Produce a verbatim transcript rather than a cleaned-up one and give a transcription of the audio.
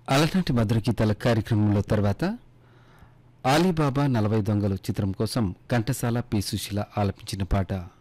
అలనాటి మధుర గీతాల కార్యక్రమంలో తర్వాత ఆలీబాబా నలభై దొంగలు చిత్రం కోసం ఘంటసాల పి సుశీల ఆలపించిన పాట